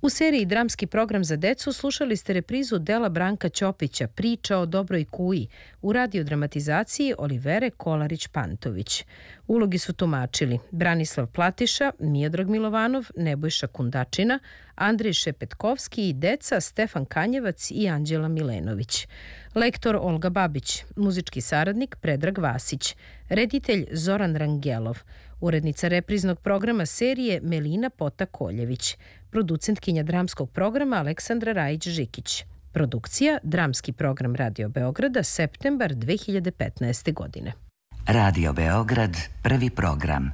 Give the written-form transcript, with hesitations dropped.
U seriji Dramski program za decu slušali ste reprizu dela Branka Ćopića Priča o dobroj kuji u radiodramatizaciji Olivere Kolarić-Pantović. Ulogi su tumačili Branislav Platiša, Miodrag Milovanov, Nebojša Kundačina, Andrej Šepetkovski i deca Stefan Kanjevac i Anđela Milenović. Lektor Olga Babić, muzički saradnik Predrag Vasić, reditelj Zoran Rangelov, urednica repriznog programa serije Melina Pota-Koljević, producentkinja dramskog programa Aleksandra Rajić-Žikić. Produkcija Dramski program Radio Beograda, septembar 2015. godine. Radio Beograd, prvi program.